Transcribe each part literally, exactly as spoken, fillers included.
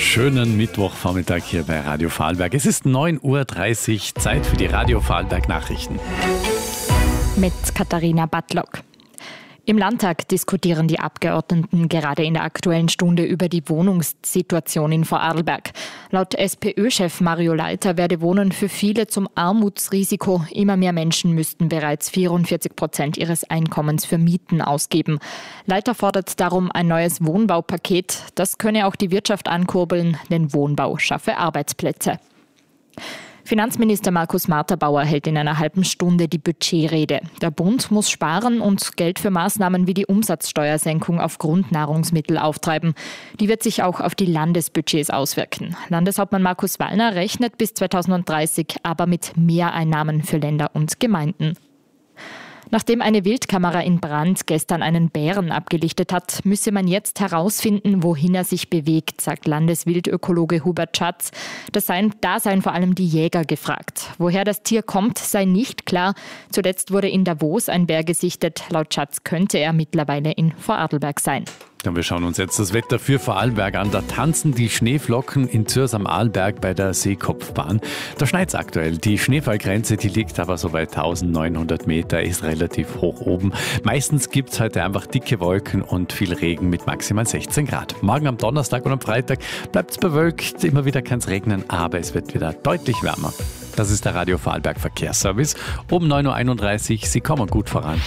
Schönen Mittwochvormittag hier bei Radio Vorarlberg. Es ist neun Uhr dreißig, Zeit für die Radio Vorarlberg Nachrichten. Mit Katharina Badlock. Im Landtag diskutieren die Abgeordneten gerade in der Aktuellen Stunde über die Wohnungssituation in Vorarlberg. Laut SPÖ-Chef Mario Leiter werde Wohnen für viele zum Armutsrisiko. Immer mehr Menschen müssten bereits vierundvierzig Prozent ihres Einkommens für Mieten ausgeben. Leiter fordert darum ein neues Wohnbaupaket. Das könne auch die Wirtschaft ankurbeln, denn Wohnbau schaffe Arbeitsplätze. Finanzminister Markus Marterbauer hält in einer halben Stunde die Budgetrede. Der Bund muss sparen und Geld für Maßnahmen wie die Umsatzsteuersenkung auf Grundnahrungsmittel auftreiben. Die wird sich auch auf die Landesbudgets auswirken. Landeshauptmann Markus Wallner rechnet bis zweitausenddreißig aber mit Mehreinnahmen für Länder und Gemeinden. Nachdem eine Wildkamera in Brand gestern einen Bären abgelichtet hat, müsse man jetzt herausfinden, wohin er sich bewegt, sagt Landeswildökologe Hubert Schatz. Das seien, da seien vor allem die Jäger gefragt. Woher das Tier kommt, sei nicht klar. Zuletzt wurde in Davos ein Bär gesichtet. Laut Schatz könnte er mittlerweile in Vorarlberg sein. Ja, wir schauen uns jetzt das Wetter für Vorarlberg an. Da tanzen die Schneeflocken in Zürs am Arlberg bei der Seekopfbahn. Da schneit's aktuell. Die Schneefallgrenze, die liegt aber so bei eintausendneunhundert Meter, ist relativ hoch oben. Meistens gibt's heute einfach dicke Wolken und viel Regen mit maximal sechzehn Grad. Morgen am Donnerstag und am Freitag bleibt's bewölkt. Immer wieder kann's regnen, aber es wird wieder deutlich wärmer. Das ist der Radio Vorarlberg Verkehrsservice. Um neun Uhr einunddreißig, Sie kommen gut voran.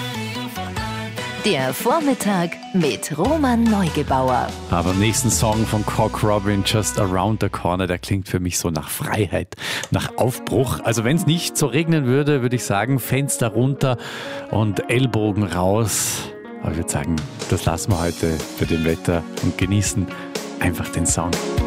Der Vormittag mit Roman Neugebauer. Aber am nächsten Song von Cock Robin, Just Around the Corner, der klingt für mich so nach Freiheit, nach Aufbruch. Also wenn es nicht so regnen würde, würde ich sagen, Fenster runter und Ellbogen raus. Aber ich würde sagen, das lassen wir heute für den Wetter und genießen einfach den Sound.